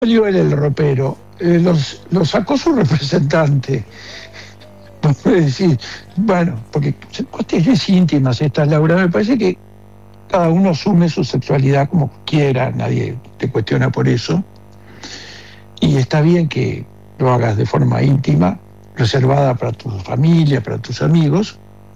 salió él el ropero, los sacó su representante. Puede decir, bueno, porque cuestiones íntimas estas, Laura, me parece que cada uno asume su sexualidad como quiera, nadie te cuestiona por eso, y está bien que lo hagas de forma íntima, reservada para tu familia, para tus amigos,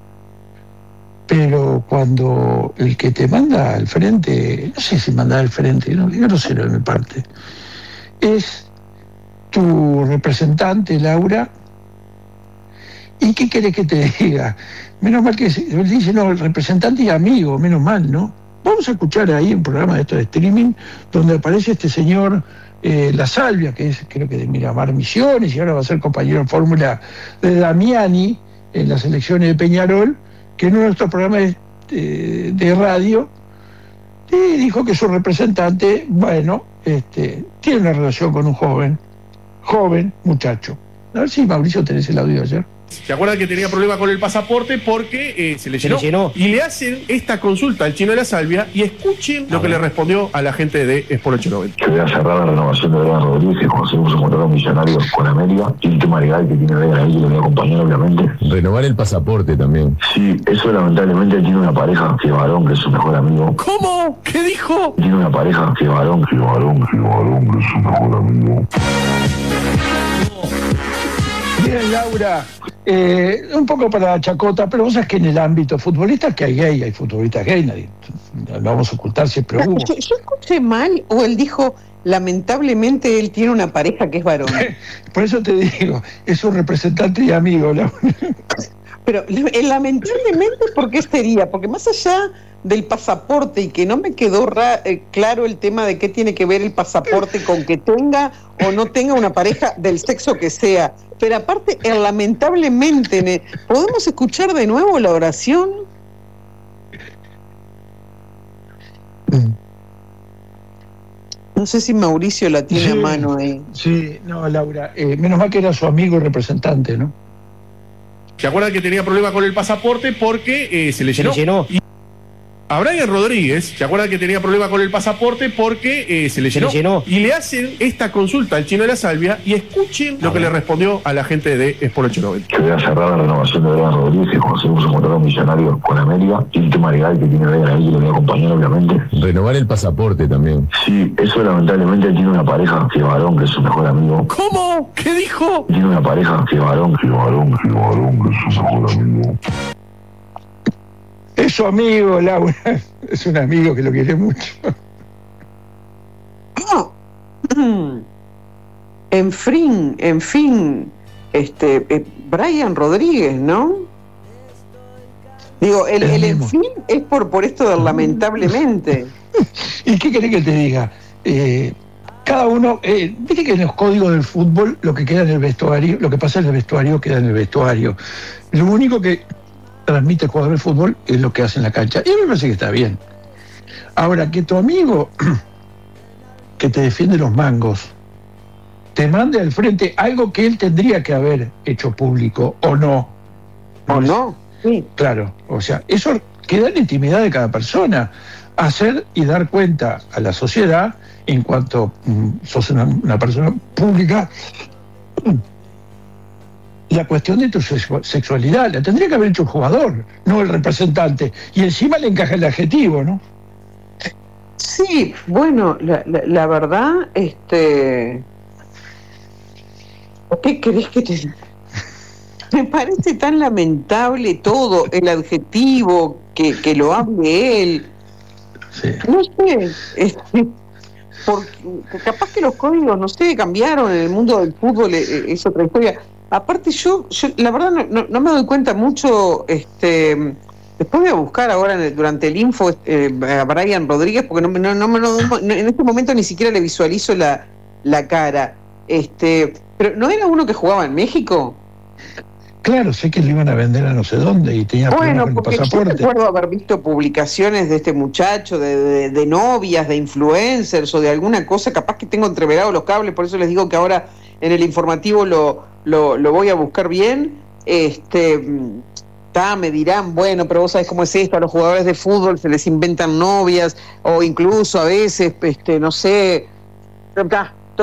pero cuando el que te manda al frente, no sé si manda al frente, yo no sé de mi parte, es tu representante, Laura. ¿Y qué querés que te diga? Menos mal que dice, no, el representante y amigo, menos mal, ¿no? Vamos a escuchar ahí un programa de esto de streaming donde aparece este señor La Salvia, que es creo que de Miramar Misiones, y ahora va a ser compañero en fórmula de Damiani en las elecciones de Peñarol, que en uno de estos programas de radio dijo que su representante, bueno, tiene una relación con un joven muchacho. A ver si Mauricio tenés el audio ayer. ¿Se acuerdan que tenía problemas con el pasaporte porque se le llenó? Y le hacen esta consulta al chino de La Salvia y escuchen lo que le respondió a la gente de Sport 890. Que voy a cerrar la renovación de Brian Rodríguez, conseguimos un contrato millonario con América, y el tema legal que tiene Brian ahí, que lo voy a acompañar obviamente. Renovar el pasaporte también. Sí, eso lamentablemente tiene una pareja, que varón, que es su mejor amigo. ¿Cómo? ¿Qué dijo? Tiene una pareja, que varón, que es su mejor amigo. Bien, Laura, un poco para la chacota, pero vos sabés que en el ámbito futbolista que hay futbolistas gay, nadie, no lo vamos a ocultar, siempre hubo. ¿Yo escuché mal o él dijo, lamentablemente él tiene una pareja que es varón? Por eso te digo, es un representante y amigo, Laura. Pero lamentablemente, ¿por qué sería? Porque más allá del pasaporte, y que no me quedó claro el tema de qué tiene que ver el pasaporte con que tenga o no tenga una pareja del sexo que sea. Pero aparte, lamentablemente, ¿podemos escuchar de nuevo la oración? No sé si Mauricio la tiene a mano ahí. Sí, no, Laura, menos mal que era su amigo y representante, ¿no? ¿Se acuerdan que tenía problemas con el pasaporte porque se le llenó? A Brian Rodríguez, ¿se acuerdan que tenía problemas con el pasaporte porque se le llenó? Y le hacen esta consulta al chino de La Salvia y escuchen lo que le respondió a la gente de Sport 890. Que voy a cerrar la renovación de Brian Rodríguez, que conseguimos un contrato millonario con América, y el tema legal que tiene Brian ahí, que lo voy a acompañar obviamente. Renovar el pasaporte también. Sí, eso lamentablemente tiene una pareja, que varón, que es su mejor amigo. ¿Cómo? ¿Qué dijo? Tiene una pareja, que varón, que es su mejor amigo. Es su amigo, Laura. Es un amigo que lo quiere mucho. En fin, Brian Rodríguez, ¿no? Digo, el en fin es por esto del lamentablemente. ¿Y qué querés que te diga? Cada uno, viste que en los códigos del fútbol lo que queda en el vestuario, lo que pasa en el vestuario queda en el vestuario. Lo único que transmite el jugador de fútbol es lo que hace en la cancha. Y a mí me parece que está bien. Ahora, que tu amigo que te defiende los mangos te mande al frente algo que él tendría que haber hecho público, o no. ¿O no? Sí. Claro, o sea, eso queda en la intimidad de cada persona. Hacer y dar cuenta a la sociedad en cuanto sos una persona pública, la cuestión de tu sexualidad la tendría que haber hecho el jugador, no el representante, y encima le encaja el adjetivo, ¿no? Sí, bueno, la verdad, ¿qué querés que te diga? Me parece tan lamentable todo, el adjetivo, que lo hable él. Sí. No sé, porque capaz que los códigos, no sé, cambiaron en el mundo del fútbol, es otra historia. Aparte yo la verdad no me doy cuenta mucho, después voy a buscar ahora durante el info a Brian Rodríguez, porque en este momento ni siquiera le visualizo la cara. Pero ¿no era uno que jugaba en México? Claro, sé que le iban a vender a no sé dónde y tenía problemas con el pasaporte. Yo recuerdo haber visto publicaciones de este muchacho, de novias, de influencers o de alguna cosa, capaz que tengo entreverados los cables, por eso les digo que ahora en el informativo lo voy a buscar bien. Me dirán, bueno, pero vos sabés cómo es esto, a los jugadores de fútbol se les inventan novias, o incluso a veces, no sé,